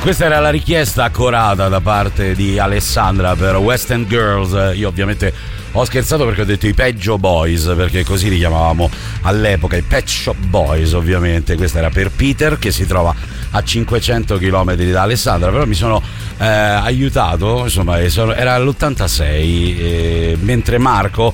Questa era la richiesta accorata da parte di Alessandra per West End Girls. Io ovviamente ho scherzato perché ho detto i Peggio Boys, perché così li chiamavamo all'epoca, i Pet Shop Boys ovviamente. Questa era per Peter, che si trova a 500 km da Alessandra, però mi sono aiutato, insomma era l'86, mentre Marco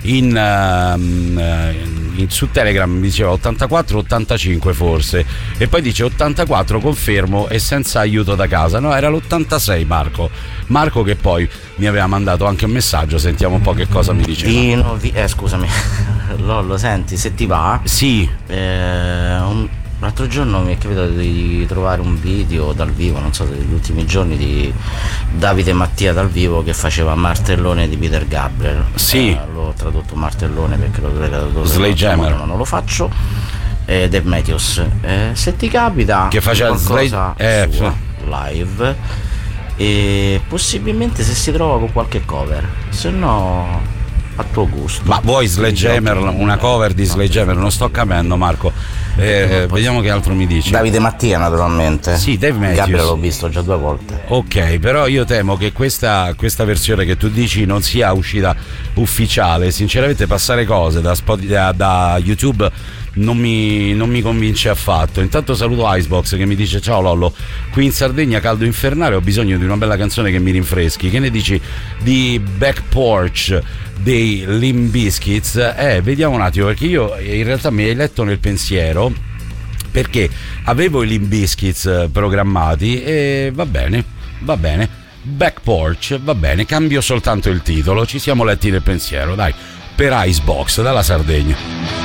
su Telegram mi diceva 84-85 forse, e poi dice 84 confermo e senza aiuto da casa. No, era l'86 Marco che poi mi aveva mandato anche un messaggio. Sentiamo un po' che cosa mi diceva. Scusami Lollo, senti, se ti va, sì, l'altro giorno mi è capitato di trovare un video dal vivo, non so, degli ultimi giorni, di Davide Mattia dal vivo che faceva Martellone di Peter Gabriel. Sì, l'ho tradotto Martellone perché l'ho tradotto Sledgehammer, ma non lo faccio. Dave Matthews, se ti capita che faceva qualcosa sua, live, e possibilmente se si trova con qualche cover, se no a tuo gusto. Ma vuoi Sledgehammer, una cover di Sledgehammer? Non sto capendo, Marco. Vediamo che altro mi dici. Davide Mattia, naturalmente. Sì, Dave Matthews. Gabriel l'ho visto già 2 volte. Ok, però io temo che questa versione che tu dici non sia uscita ufficiale. Sinceramente passare cose da YouTube non mi convince affatto. Intanto saluto Icebox che mi dice: ciao Lollo, qui in Sardegna caldo infernale, ho bisogno di una bella canzone che mi rinfreschi. Che ne dici di Back Porch dei Limp Bizkit? Vediamo un attimo, perché io in realtà mi hai letto nel pensiero, perché avevo i Limp Bizkit programmati e va bene. Back Porch, va bene, cambio soltanto il titolo, ci siamo letti nel pensiero, dai, per Icebox dalla Sardegna.